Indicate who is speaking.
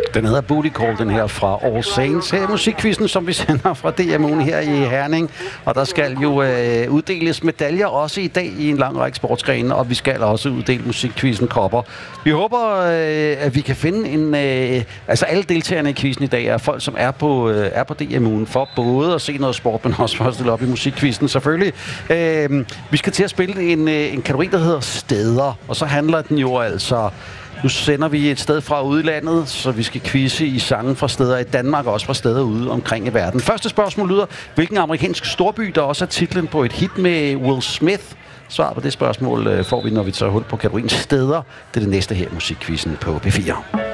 Speaker 1: Den hedder Booty Call, den her fra All Saints. Her er musikquizzen, som vi sender fra DMU'en her i Herning. Og der skal jo uddeles medaljer også i dag i en lang række sportsgrene, og vi skal også uddele musikquizzen kopper. Vi håber, at vi kan finde en... altså alle deltagerne i quizzen i dag er folk, som er på DMU'en for både at se noget sport, men også for at stille op i musikquizzen selvfølgelig. Vi skal til at spille en kategori, der hedder steder, og så handler den jo altså... Nu sender vi et sted fra udlandet, så vi skal quizze i sange fra steder i Danmark og også fra steder ude omkring i verden. Første spørgsmål lyder, hvilken amerikansk storby, der også er titlen på et hit med Will Smith? Svaret på det spørgsmål får vi, når vi tager hul på kategorien steder. Det er det næste her i musikquizzen på P4.